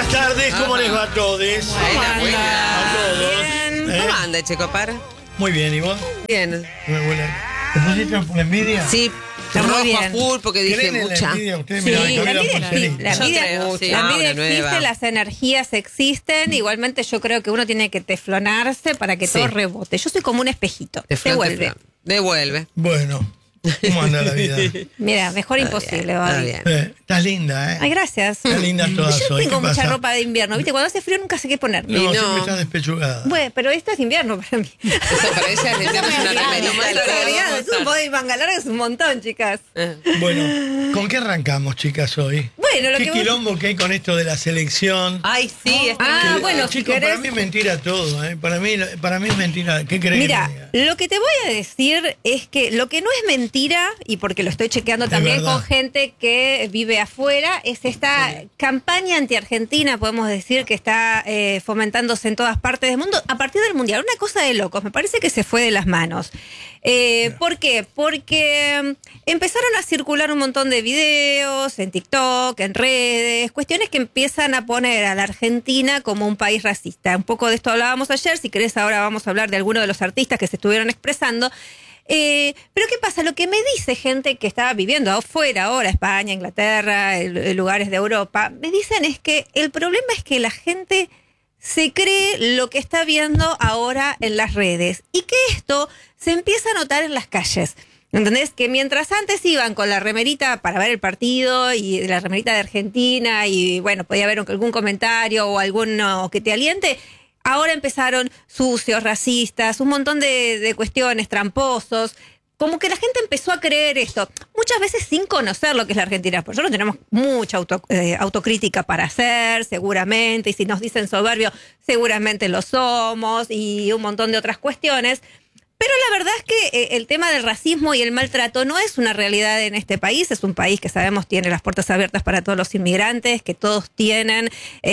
Buenas tardes, ¿cómo les va a todos? Buena. A todos. Bien. ¿Cómo anda, Checopar? Muy bien, ¿y vos? Bien. Muy buena. ¿Te pusiste por la envidia? Sí, Está muy rojo bien. a full porque dije ¿Creen en la mucha. envidia? Ustedes Sí, mirá, la Camila envidia Porceli. existe, la Yo envidia, creo, sí. la envidia Una existe, nueva. las energías existen. Igualmente yo creo que uno tiene que teflonarse para que Sí. todo rebote. Yo soy como un espejito. Devuelve. Devuelve. Bueno, ¿cómo anda la vida? Mira, mejor imposible. Está Bobby. bien. Estás linda, ¿eh? Ay, gracias. Estás linda todas Yo hoy. tengo ¿Qué mucha pasa? ropa de invierno. ¿Viste? Cuando hace frío nunca sé qué poner. No, Y no. siempre estás despechugada. Bueno, pero esto es invierno para mí. Eso para ella es una remerita. Es un body manga larga, es un montón, chicas. Bueno, ¿con qué arrancamos, chicas, hoy? Bueno, lo ¿Qué que vos- quilombo que hay con esto de la selección? Ay, sí. Ah, Que, bueno, si chicos, querés- para mí es mentira todo, ¿eh? Para mí es mentira. ¿Qué crees Mira, que te diga? lo que te voy a decir es que lo que no es mentira, y porque lo estoy chequeando también verdad. con gente que vive afuera, es esta campaña anti-argentina, podemos decir, que está fomentándose en todas partes del mundo a partir del Mundial. Una cosa de locos, me parece que se fue de las manos. ¿Por qué? Porque empezaron a circular un montón de videos en TikTok, en redes, cuestiones que empiezan a poner a la Argentina como un país racista. Un poco de esto hablábamos ayer, si querés ahora vamos a hablar de algunos de los artistas que se estuvieron expresando. Pero ¿qué pasa? Lo que me dice gente que estaba viviendo afuera ahora, España, Inglaterra, lugares de Europa, me dicen es que el problema es que la gente se cree lo que está viendo ahora en las redes y que esto se empieza a notar en las calles. ¿Entendés? Que mientras antes iban con la remerita para ver el partido y la remerita de Argentina y bueno, podía haber algún comentario o alguno que te aliente, ahora empezaron sucios, racistas, un montón de cuestiones, tramposos. Como que la gente empezó a creer esto, muchas veces sin conocer lo que es la Argentina. Por nosotros tenemos mucha autocrítica para hacer, seguramente, y si nos dicen soberbio, seguramente lo somos, y un montón de otras cuestiones. Pero la verdad es que el tema del racismo y el maltrato no es una realidad en este país. Es un país que sabemos tiene las puertas abiertas para todos los inmigrantes, que todos tienen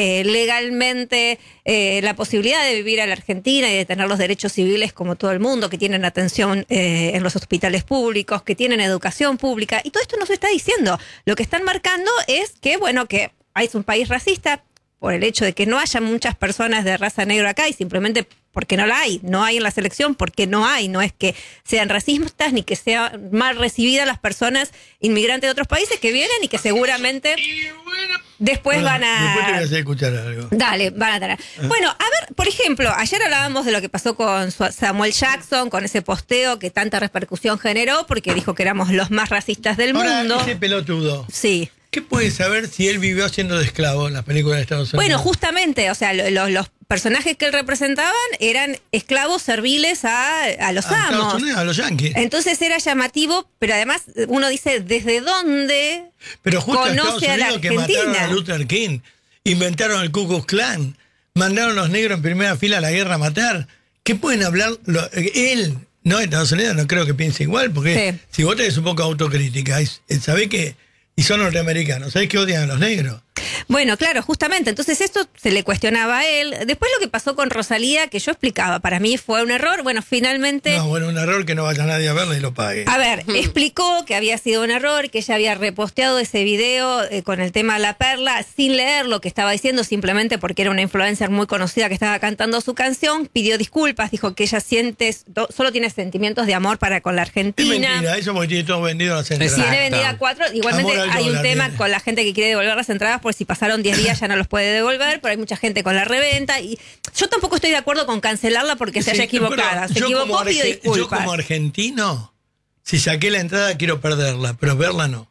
legalmente la posibilidad de vivir a la Argentina y de tener los derechos civiles como todo el mundo, que tienen atención en los hospitales públicos, que tienen educación pública. Y todo esto no se está diciendo. Lo que están marcando es que, bueno, que es un país racista por el hecho de que no haya muchas personas de raza negra acá y simplemente porque no la hay. No hay en la selección porque no hay. No es que sean racistas ni que sean mal recibidas las personas inmigrantes de otros países que vienen y que seguramente después van a... Después te voy a hacer escuchar algo. Dale, van a tener. Bueno, a ver, por ejemplo, ayer hablábamos de lo que pasó con Samuel Jackson, con ese posteo que tanta repercusión generó porque dijo que éramos los más racistas del Ahora, mundo. ese pelotudo, Sí. ¿qué puede saber si él vivió siendo de esclavo en las películas de Estados Unidos? Bueno, justamente, o sea, los personajes que él representaban eran esclavos serviles a los a Estados amos. Unidos, a los yanquis. Entonces era llamativo, pero además uno dice, ¿desde dónde Pero justo en Estados conoce a la Unidos que mataron Argentina? a Luther King, inventaron el Ku Klux Klan, mandaron a los negros en primera fila a la guerra a matar. ¿Qué pueden hablar? Él, no, Estados Unidos no creo que piense igual, porque Sí. si vos tenés un poco de autocrítica, sabés que, y son norteamericanos, sabés que odian a los negros. Bueno, claro, justamente. Entonces esto se le cuestionaba a él. Después lo que pasó con Rosalía, que yo explicaba, para mí fue un error. Bueno, finalmente... No, bueno, un error que no vaya nadie a verla y lo pague. A ver, explicó que había sido un error, que ella había reposteado ese video con el tema La Perla sin leer lo que estaba diciendo, simplemente porque era una influencer muy conocida que estaba cantando su canción, pidió disculpas, dijo que ella solo tiene sentimientos de amor para con la Es Argentina. mentira, eso porque tiene todo vendido a las entradas. Tiene vendida 4, igualmente Amor al hay un dólar, tema tiene. con la gente que quiere devolver las entradas, por si pasaron 10 días ya no los puede devolver, pero hay mucha gente con la reventa y yo tampoco estoy de acuerdo con cancelarla porque se haya equivocado. Se equivocó, pidió yo disculpas. como argentino, si saqué la entrada quiero perderla, pero verla no.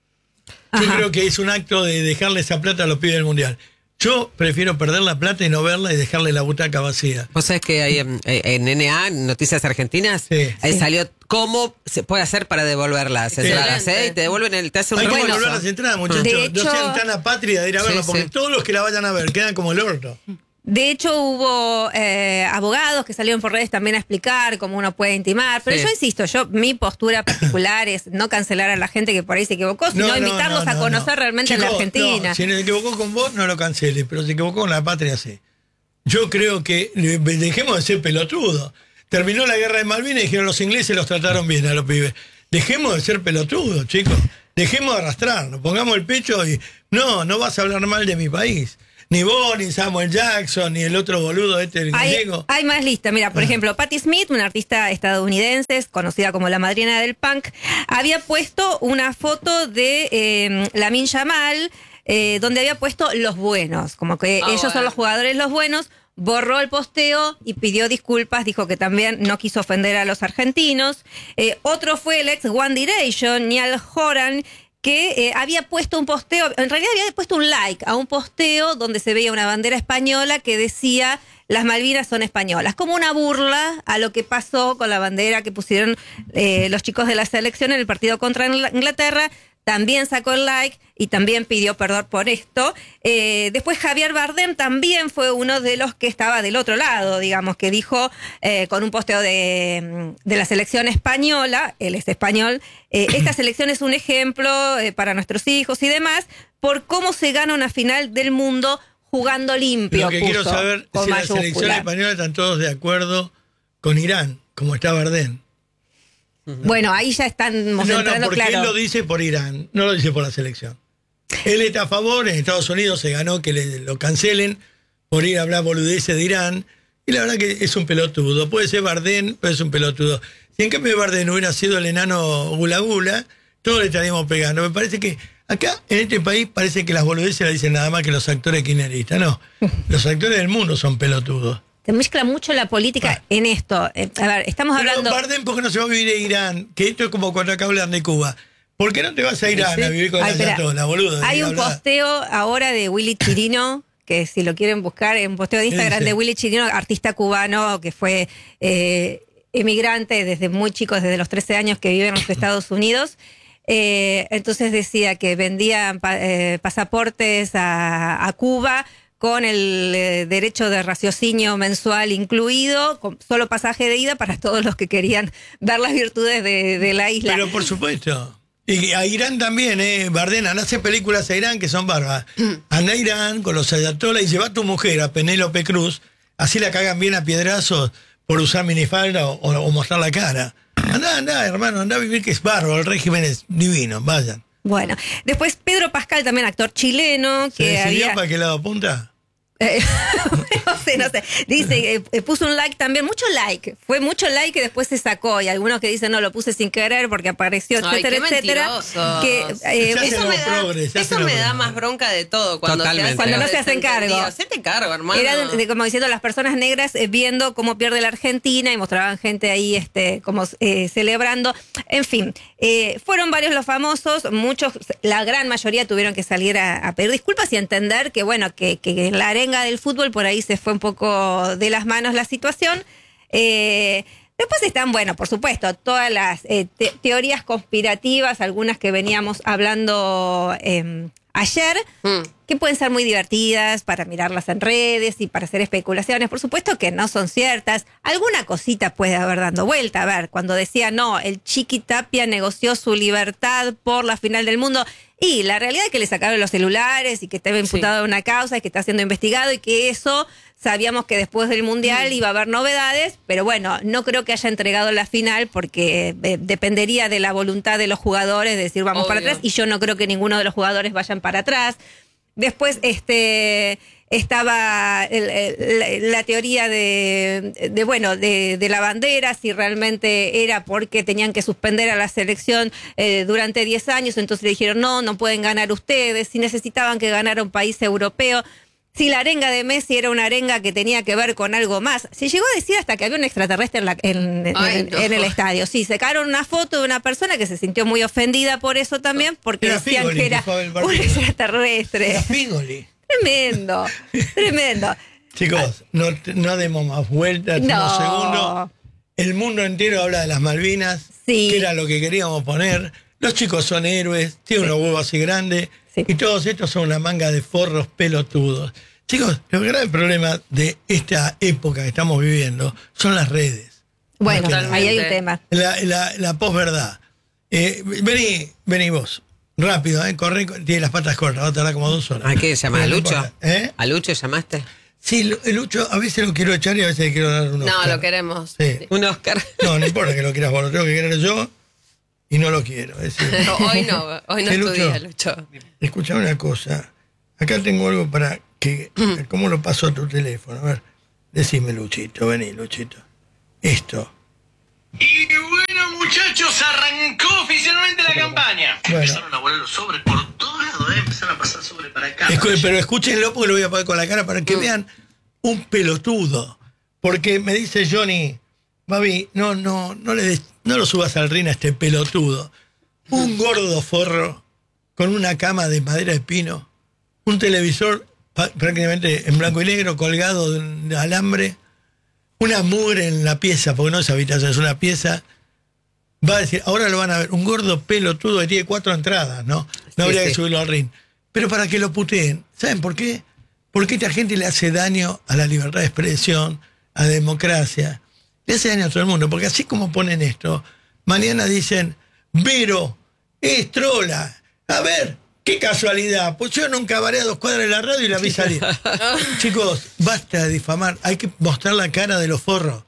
Yo Ajá. creo que es un acto de dejarle esa plata a los pibes del Mundial. Yo prefiero perder la plata y no verla y dejarle la butaca vacía. Vos sabés que hay en NA, Noticias Argentinas, Sí. ahí Sí. salió cómo se puede hacer para devolver las entradas, ¿eh? Y te devuelven te hacen un Hay que reembolso. devolver las entradas, muchachos. De hecho- No sean tan apátridas de ir a verla, Sí, porque sí. todos los que la vayan a ver quedan como el orto. De hecho, hubo abogados que salieron por redes también a explicar cómo uno puede intimar. Pero Sí. yo insisto, mi postura particular es no cancelar a la gente que por ahí se equivocó, sino invitarlos a conocer realmente Chicos, la Argentina. no, si se equivocó con vos, no lo canceles, pero se equivocó con la patria, sí. Yo creo que dejemos de ser pelotudos. Terminó la guerra de Malvinas y dijeron los ingleses los trataron bien a los pibes. Dejemos de ser pelotudos, chicos. Dejemos de arrastrarnos, pongamos el pecho y no vas a hablar mal de mi país. Ni vos, ni Samuel Jackson, ni el otro boludo el gallego. Hay más listas. Mira, por ejemplo, Patti Smith, una artista estadounidense, conocida como la madrina del punk, había puesto una foto de Lamine Yamal, donde había puesto los buenos, como que ellos son los jugadores los buenos. Borró el posteo y pidió disculpas, dijo que también no quiso ofender a los argentinos. Otro fue el ex One Direction, Niall Horan, que había puesto un posteo, en realidad había puesto un like a un posteo donde se veía una bandera española que decía las Malvinas son españolas, como una burla a lo que pasó con la bandera que pusieron los chicos de la selección en el partido contra Inglaterra. También sacó el like y también pidió perdón por esto. Después Javier Bardem también fue uno de los que estaba del otro lado, digamos, que dijo con un posteo de la selección española, él es español, esta selección es un ejemplo para nuestros hijos y demás, por cómo se gana una final del mundo jugando limpio. Lo que quiero saber es si la selección española están todos de acuerdo con Irán, como está Bardem. Bueno, ahí ya estamos entrando, porque claro. Él lo dice por Irán, no lo dice por la selección. Él está a favor, en Estados Unidos se ganó que lo cancelen por ir a hablar boludeces de Irán, y la verdad que es un pelotudo. Puede ser Bardem, pero es un pelotudo. Si en cambio Bardem hubiera sido el enano Gula Gula, todos le estaríamos pegando. Me parece que acá, en este país, parece que las boludeces las dicen nada más que los actores kirchneristas. No, los actores del mundo son pelotudos. Se mezcla mucho la política en esto. A ver, estamos hablando... Bardem, ¿por qué no se va a vivir a Irán? Que esto es como cuando acá hablan de Cuba. ¿Por qué no te vas a Irán a vivir con la ayatollah, boludo? Hay un posteo ahora de Willy Chirino, que si lo quieren buscar, es un posteo de Instagram de Willy Chirino, artista cubano que fue emigrante desde muy chico, desde los 13 años que vive en los Estados Unidos. Entonces decía que vendían pasaportes a Cuba con el derecho de raciocinio mensual incluido, con solo pasaje de ida para todos los que querían ver las virtudes de la isla. Pero por supuesto. Y a Irán también, Bardem, hace películas a Irán que son bárbaras. Anda a Irán con los ayatollah y lleva a tu mujer, a Penélope Cruz, así la cagan bien a piedrazos por usar minifalda o mostrar la cara. Anda, hermano, anda a vivir, que es bárbaro, el régimen es divino, vayan. Bueno, después Pedro Pascal, también actor chileno, que ¿Se decidió había... para qué lado apunta? no sé. Dice, puso un like también, fue mucho like que después se sacó, y algunos que dicen, no, lo puse sin querer porque apareció, etcétera, etcétera. Eso me da más bronca de todo. Cuando no se hacen cargo. Hacete cargo, hermano. Era como diciendo, las personas negras viendo cómo pierde la Argentina, y mostraban gente ahí como celebrando. En fin, fueron varios los famosos, muchos, la gran mayoría tuvieron que salir a pedir disculpas y entender que, bueno, que la arenga del fútbol por ahí se fue un poco de las manos la situación. Después están, bueno, por supuesto, todas las teorías conspirativas, algunas que veníamos hablando ayer, que pueden ser muy divertidas para mirarlas en redes y para hacer especulaciones. Por supuesto que no son ciertas. Alguna cosita puede haber dando vuelta. A ver, cuando decía, no, el Chiqui Tapia negoció su libertad por la final del mundo. Y la realidad es que le sacaron los celulares y que estaba imputado de una causa y que está siendo investigado, y que eso sabíamos que después del Mundial iba a haber novedades, pero bueno, no creo que haya entregado la final porque dependería de la voluntad de los jugadores de decir vamos para atrás, y yo no creo que ninguno de los jugadores vayan para atrás. Después estaba la teoría de la bandera, si realmente era porque tenían que suspender a la selección durante 10 años, entonces le dijeron no pueden ganar ustedes, si necesitaban que ganara un país europeo, si la arenga de Messi era una arenga que tenía que ver con algo más. Se llegó a decir hasta que había un extraterrestre en el estadio. Sí, sacaron una foto de una persona que se sintió muy ofendida por eso también, porque decían que era un extraterrestre. Era Figoli. Tremendo. Chicos, no demos más vueltas, unos segundos. El mundo entero habla de las Malvinas, que era lo que queríamos poner. Los chicos son héroes, tienen unos huevos así grandes, y todos estos son una manga de forros pelotudos. Chicos, el gran problema de esta época que estamos viviendo son las redes. Bueno, ahí hay un tema. La posverdad. Vení vos. Rápido, corre, tiene las patas cortas, va a tardar como 2 horas. ¿A qué llamas? ¿A Lucho? ¿A Lucho llamaste? Sí, Lucho, a veces lo quiero echar y a veces le quiero dar un Oscar. No, lo queremos. Sí. Un Oscar. No importa que lo quieras vos, lo tengo que querer yo y no lo quiero. Hoy no es tu día, Lucho. Escuchá una cosa. Acá tengo algo para ¿Cómo lo pasó a tu teléfono? A ver, decime, Luchito, vení, Luchito. Esto. Y bueno, muchachos, arrancó oficialmente la campaña. Bueno. Empezaron a volar los sobres por todos lados, empezaron a pasar sobre para acá. Pero escúchenlo porque lo voy a poner con la cara para que vean un pelotudo. Porque me dice Johnny, Babi, no lo subas al ring a este pelotudo. Un gordo forro con una cama de madera de pino, un televisor prácticamente en blanco y negro colgado de un alambre, una mugre en la pieza, porque no es habitación, es una pieza. Va a decir, ahora lo van a ver, un gordo pelotudo que tiene 4 entradas, ¿no? No habría que subirlo al ring. Pero para que lo puteen, ¿saben por qué? Porque esta gente le hace daño a la libertad de expresión, a la democracia. Le hace daño a todo el mundo, porque así como ponen esto, mañana dicen, Vero, es trola. A ver, qué casualidad. Pues yo en un cabaret a 2 cuadras de la radio y la vi salir. Chicos, basta de difamar. Hay que mostrar la cara de los forros.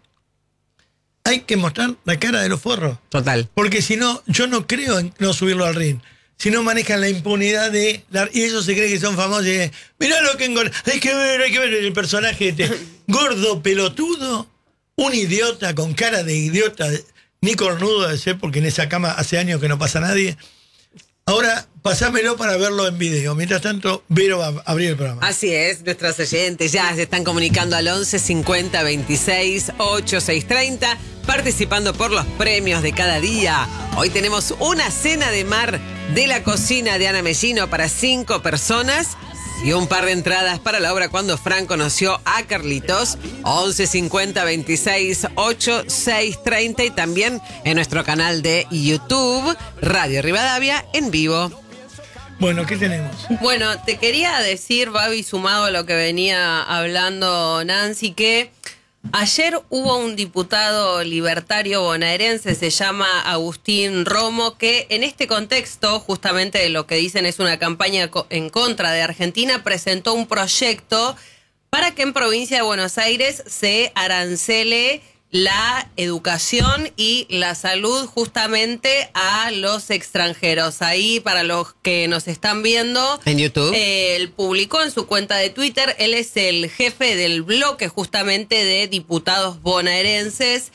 Hay que mostrar la cara de los forros. Total. Porque si no, yo no creo en no subirlo al ring. Si no manejan la impunidad y ellos se creen que son famosos y mirá lo que engorda. Hay que ver el personaje gordo, pelotudo, un idiota con cara de idiota, ni cornudo de ser, porque en esa cama hace años que no pasa nadie. Ahora, pasámelo para verlo en video. Mientras tanto, Vero va a abrir el programa. Así es, nuestros oyentes ya se están comunicando al 11 50 26 8630, participando por los premios de cada día. Hoy tenemos una cena de mar de la cocina de Ana Mellino para 5 personas y un par de entradas para la obra Cuando Fran conoció a Carlitos. 11 50 26 8630 y también en nuestro canal de YouTube, Radio Rivadavia, en vivo. Bueno, ¿qué tenemos? Bueno, te quería decir, Babi, sumado a lo que venía hablando Nancy, que ayer hubo un diputado libertario bonaerense, se llama Agustín Romo, que en este contexto, justamente lo que dicen es una campaña en contra de Argentina, presentó un proyecto para que en provincia de Buenos Aires se arancele la educación y la salud justamente a los extranjeros. Ahí, para los que nos están viendo en YouTube, él publicó en su cuenta de Twitter, él es el jefe del bloque justamente de diputados bonaerenses,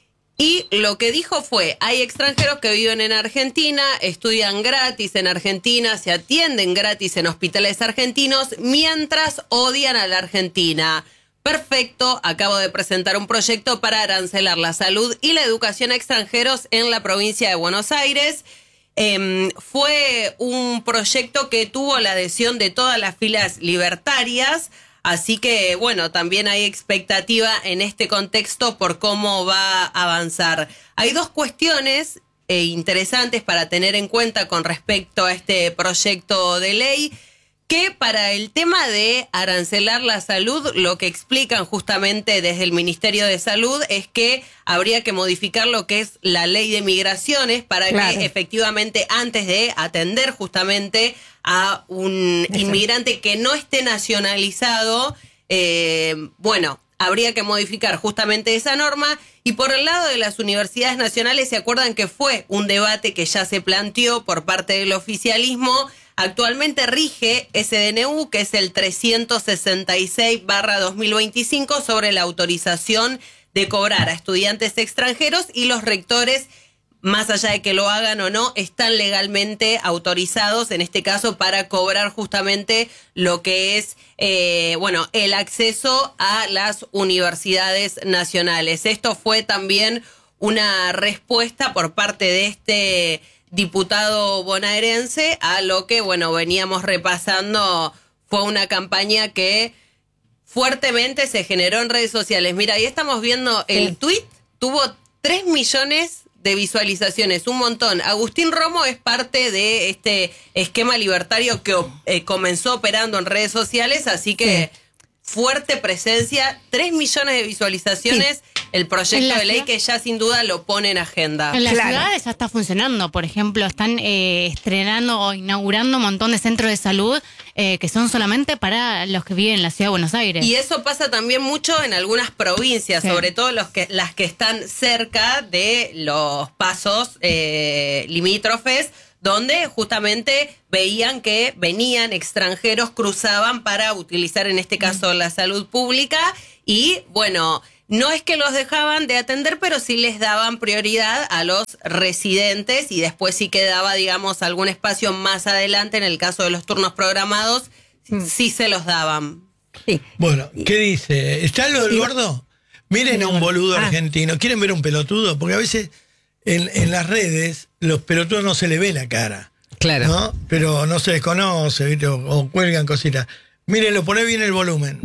y lo que dijo fue, hay extranjeros que viven en Argentina, estudian gratis en Argentina, se atienden gratis en hospitales argentinos, mientras odian a la Argentina. Perfecto, acabo de presentar un proyecto para arancelar la salud y la educación a extranjeros en la provincia de Buenos Aires. Fue un proyecto que tuvo la adhesión de todas las filas libertarias, así que bueno, también hay expectativa en este contexto por cómo va a avanzar. Hay 2 cuestiones interesantes para tener en cuenta con respecto a este proyecto de ley, que para el tema de arancelar la salud, lo que explican justamente desde el Ministerio de Salud es que habría que modificar lo que es la ley de migraciones para que efectivamente, antes de atender justamente a un inmigrante que no esté nacionalizado, habría que modificar justamente esa norma. Y por el lado de las universidades nacionales, ¿se acuerdan que fue un debate que ya se planteó por parte del oficialismo? Actualmente rige ese DNU, que es el 366/2025, sobre la autorización de cobrar a estudiantes extranjeros, y los rectores, más allá de que lo hagan o no, están legalmente autorizados, en este caso, para cobrar justamente lo que es, el acceso a las universidades nacionales. Esto fue también una respuesta por parte de este diputado bonaerense a lo que, veníamos repasando. Fue una campaña que fuertemente se generó en redes sociales. Mira, ahí estamos viendo el tuit, tuvo 3 millones de visualizaciones, un montón. Agustín Romo es parte de este esquema libertario que comenzó operando en redes sociales, así que fuerte presencia, 3 millones de visualizaciones, el proyecto de ley que ya sin duda lo pone en agenda. En las ciudades ya está funcionando, por ejemplo, están estrenando o inaugurando un montón de centros de salud que son solamente para los que viven en la ciudad de Buenos Aires. Y eso pasa también mucho en algunas provincias, sobre todo las que están cerca de los pasos limítrofes, donde justamente veían que venían extranjeros, cruzaban para utilizar en este caso la salud pública y bueno, no es que los dejaban de atender, pero sí les daban prioridad a los residentes y después sí quedaba, digamos, algún espacio más adelante en el caso de los turnos programados, sí se los daban. Sí. Bueno, ¿qué dice? ¿Está lo del gordo? Miren a un boludo argentino. ¿Quieren ver un pelotudo? Porque a veces en las redes los pelotudos no se le ve la cara. Claro. ¿No? Pero no se les conoce, ¿viste? O cuelgan cositas. Mírenlo, poné bien el volumen.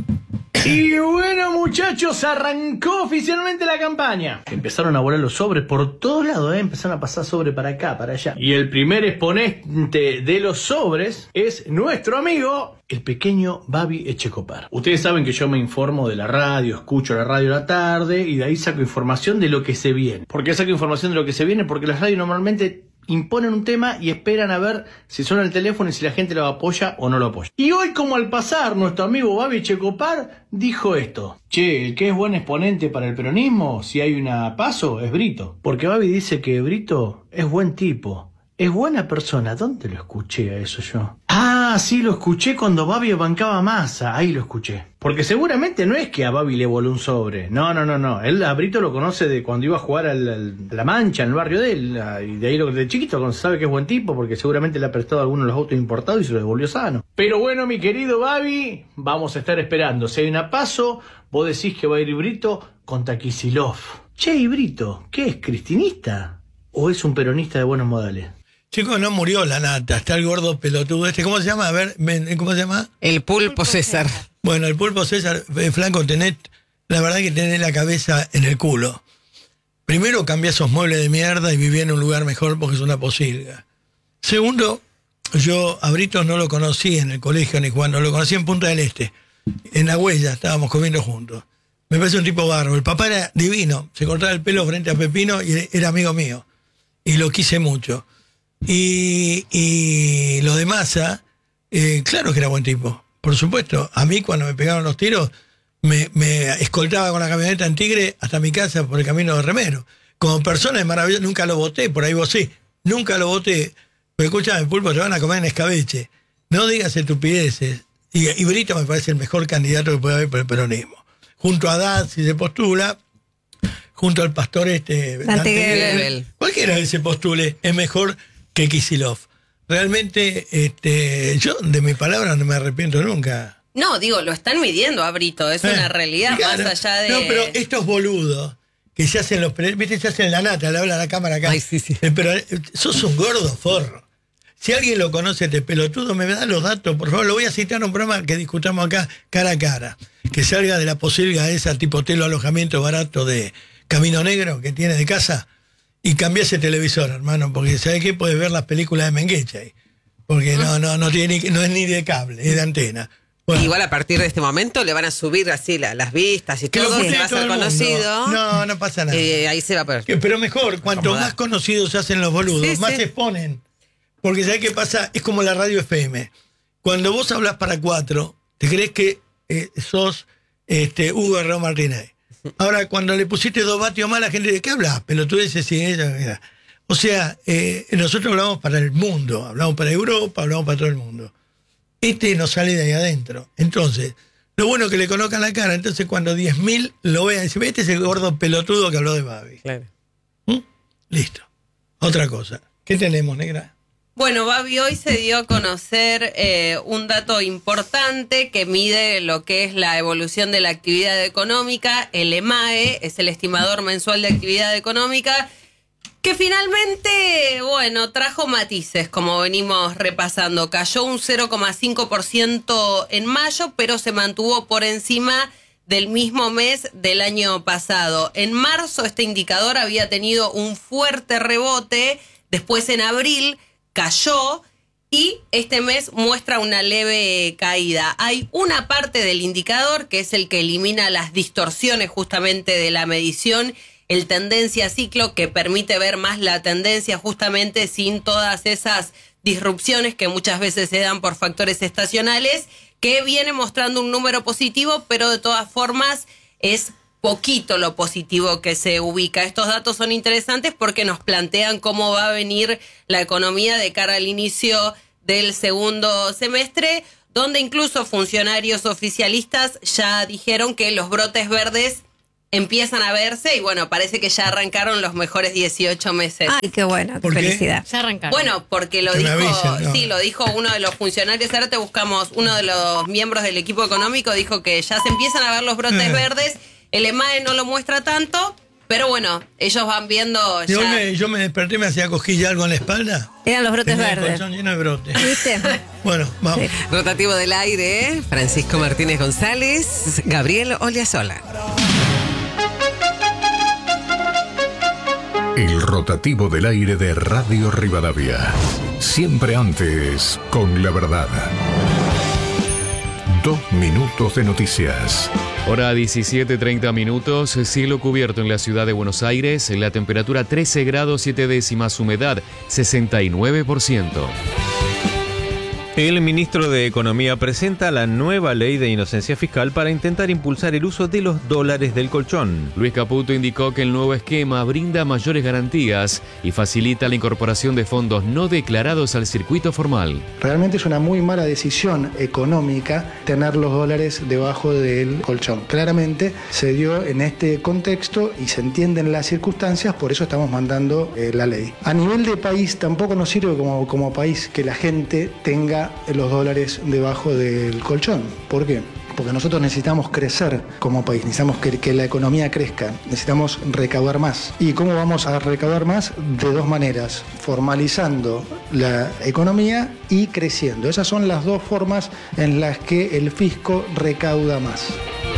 Y bueno, muchachos, arrancó oficialmente la campaña. Empezaron a volar los sobres por todos lados, empezaron a pasar sobre para acá, para allá. Y el primer exponente de los sobres es nuestro amigo, el pequeño Babi Echecopar. Ustedes saben que yo me informo de la radio, escucho la radio a la tarde y de ahí saco información de lo que se viene. ¿Por qué saco información de lo que se viene? Porque las radios normalmente imponen un tema y esperan a ver si suena el teléfono y si la gente lo apoya o no lo apoya. Y hoy, como al pasar, nuestro amigo Babi Echecopar dijo esto: che, el que es buen exponente para el peronismo, si hay una PASO, es Brito. Porque Babi dice que Brito es buen tipo, es buena persona. ¿Dónde lo escuché a eso yo? Ah, sí, lo escuché cuando Babi bancaba Massa, ahí lo escuché. Porque seguramente no es que a Babi le voló un sobre. No. Él a Brito lo conoce de cuando iba a jugar a La Mancha, en el barrio de él. Y de ahí de chiquito sabe que es buen tipo, porque seguramente le ha prestado algunos de los autos importados y se los devolvió sano. Pero bueno, mi querido Babi, vamos a estar esperando. Si hay una PASO, vos decís que va a ir Brito contra Kicillof. Che, ¿y Brito qué es, cristinista? ¿O es un peronista de buenos modales? Chicos, no murió la nata, está el gordo pelotudo este. ¿Cómo se llama? A ver, ¿cómo se llama? El pulpo César. Bueno, el pulpo César, Flanco, la verdad que tenés la cabeza en el culo. Primero, cambiá esos muebles de mierda y viví en un lugar mejor porque es una posilga. Segundo, yo a Brito no lo conocí en el colegio ni Juan, no lo conocí en Punta del Este. En La Huella, estábamos comiendo juntos. Me parece un tipo bárbaro. El papá era divino, se cortaba el pelo frente a Pepino y era amigo mío. Y lo quise mucho. Y lo de Massa, claro que era buen tipo, por supuesto. A mí cuando me pegaron los tiros me escoltaba con la camioneta en Tigre hasta mi casa por el camino de Remero. Como persona es maravilloso, nunca lo voté, por ahí vos sí, nunca lo voté. Pero escúchame, pulpo, te van a comer en escabeche. No digas estupideces. Y Brito me parece el mejor candidato que puede haber por el peronismo. Junto a Haddad, si se postula, junto al pastor Dante Gebel. Cualquiera que se postule es mejor que Kicillof. Realmente, yo de mi palabra no me arrepiento nunca. No, digo, lo están midiendo a Brito, es una realidad, claro, más allá de... No, pero estos boludos que se hacen viste, se hacen la nata, le habla a la cámara acá. Ay, sí. Pero sos un gordo forro. Si alguien lo conoce, este pelotudo, me da los datos, por favor. Lo voy a citar a un programa que discutamos acá, cara a cara. Que salga de la posilga esa tipo telo alojamiento barato de Camino Negro que tiene de casa. Y cambia ese televisor, hermano, porque ¿sabes qué? Puedes ver las películas de Menguecha ahí. Porque no es ni de cable, es de antena. Bueno, Igual a partir de este momento le van a subir así las vistas y que lo todo, se escuche va a todo ser el mundo. conocido. No pasa nada. Ahí se va a poder. Pero mejor, cuanto más conocidos se hacen los boludos, Sí, más sí. se exponen. Porque ¿sabes qué pasa? Es como la radio FM. Cuando vos hablas para 4, te crees que sos Hugo Herrero Martínez. Ahora, cuando le pusiste 2 vatios más, la gente dice, ¿qué hablas? Pelotudeces, sí, ella. O sea, nosotros hablamos para el mundo, hablamos para Europa, hablamos para todo el mundo. No sale de ahí adentro. Entonces, lo bueno es que le conozcan la cara. Entonces, cuando 10.000 lo vean, dicen, este es el gordo pelotudo que habló de Babi. Claro. Listo. Otra cosa. ¿Qué tenemos, negra? Bueno, Babi hoy se dio a conocer un dato importante que mide lo que es la evolución de la actividad económica. El EMAE es el estimador mensual de actividad económica, que finalmente, bueno, trajo matices, como venimos repasando. Cayó un 0,5% en mayo, pero se mantuvo por encima del mismo mes del año pasado. En marzo este indicador había tenido un fuerte rebote, después en abril cayó y este mes muestra una leve caída. Hay una parte del indicador que es el que elimina las distorsiones justamente de la medición, el tendencia ciclo, que permite ver más la tendencia justamente sin todas esas disrupciones que muchas veces se dan por factores estacionales, que viene mostrando un número positivo, pero de todas formas es poquito lo positivo que se ubica. Estos datos son interesantes porque nos plantean cómo va a venir la economía de cara al inicio del segundo semestre, donde incluso funcionarios oficialistas ya dijeron que los brotes verdes empiezan a verse y bueno, parece que ya arrancaron los mejores 18 meses. Ay, qué bueno, ¿Por qué? felicidad. Ya arrancaron. Bueno, porque lo Que me dijo, avisen, no. sí, lo dijo uno de los funcionarios. Ahora te buscamos, uno de los miembros del equipo económico dijo que ya se empiezan a ver los brotes verdes. El EMAE no lo muestra tanto, pero bueno, ellos van viendo ya. Yo me desperté, me hacía cosquilla algo en la espalda. Eran los brotes Tenía el verdes. colchón lleno de brotes. ¿Viste? Bueno, vamos. Sí. Rotativo del aire, Francisco Martínez González, Gabriel Oliasola. El rotativo del aire de Radio Rivadavia. Siempre antes, con la verdad. 2 minutos de noticias. Hora 17:30 minutos, cielo cubierto en la ciudad de Buenos Aires, la temperatura 13 grados 7 décimas, humedad 69%. El ministro de Economía presenta la nueva ley de inocencia fiscal para intentar impulsar el uso de los dólares del colchón. Luis Caputo indicó que el nuevo esquema brinda mayores garantías y facilita la incorporación de fondos no declarados al circuito formal. Realmente es una muy mala decisión económica tener los dólares debajo del colchón. Claramente se dio en este contexto y se entienden las circunstancias, por eso estamos mandando la ley. A nivel de país tampoco nos sirve como país que la gente tenga los dólares debajo del colchón. ¿Por qué? Porque nosotros necesitamos crecer como país, necesitamos que la economía crezca, necesitamos recaudar más. ¿Y cómo vamos a recaudar más? De 2 maneras, formalizando la economía y creciendo. Esas son las 2 formas en las que el fisco recauda más.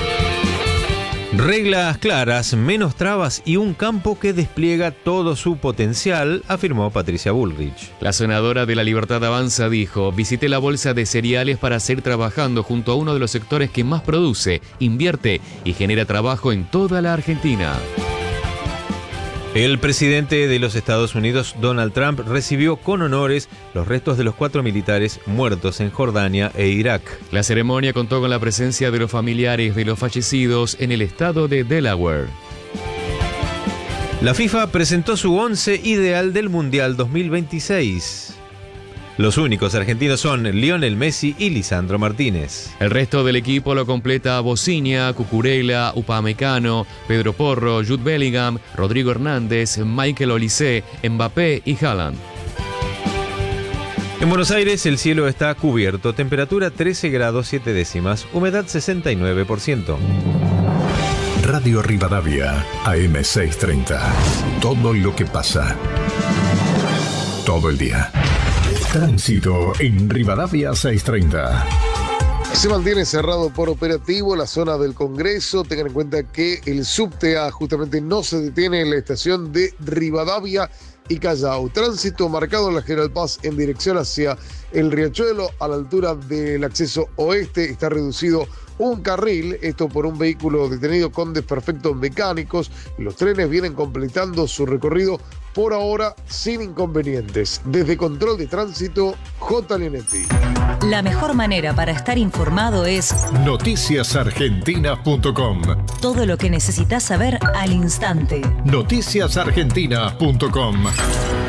Reglas claras, menos trabas y un campo que despliega todo su potencial, afirmó Patricia Bullrich. La senadora de La Libertad Avanza dijo: visité la bolsa de cereales para seguir trabajando junto a uno de los sectores que más produce, invierte y genera trabajo en toda la Argentina. El presidente de los Estados Unidos, Donald Trump, recibió con honores los restos de los 4 militares muertos en Jordania e Irak. La ceremonia contó con la presencia de los familiares de los fallecidos en el estado de Delaware. La FIFA presentó su 11 ideal del Mundial 2026. Los únicos argentinos son Lionel Messi y Lisandro Martínez. El resto del equipo lo completa Bociña, Cucurella, Upamecano, Pedro Porro, Jude Bellingham, Rodrigo Hernández, Michael Olise, Mbappé y Haaland. En Buenos Aires el cielo está cubierto, temperatura 13 grados 7 décimas, humedad 69%. Radio Rivadavia, AM630. Todo lo que pasa. Todo el día. Tránsito en Rivadavia 630. Se mantiene cerrado por operativo la zona del Congreso. Tengan en cuenta que el subte A justamente no se detiene en la estación de Rivadavia y Callao. Tránsito marcado en la General Paz en dirección hacia el Riachuelo a la altura del acceso oeste. Está reducido un carril, esto por un vehículo detenido con desperfectos mecánicos. Los trenes vienen completando su recorrido por ahora sin inconvenientes. Desde Control de Tránsito, J. Linetti. La mejor manera para estar informado es noticiasargentina.com. todo lo que necesitas saber al instante. Noticiasargentina.com.